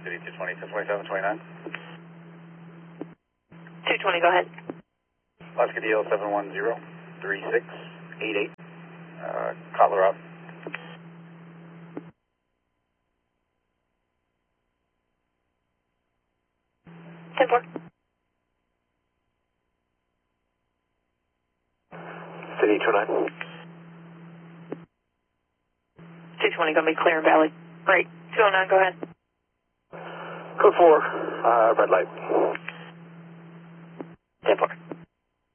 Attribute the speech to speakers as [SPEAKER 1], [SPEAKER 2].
[SPEAKER 1] City 220, 27, 29.
[SPEAKER 2] 220, go ahead.
[SPEAKER 1] Alaska DL 710-3688. Cutler up.
[SPEAKER 2] Ten four.
[SPEAKER 3] City 29.
[SPEAKER 2] 220, gonna be clear, Valley. Right, 209, go ahead.
[SPEAKER 3] Code 4, red light.
[SPEAKER 2] 10 4.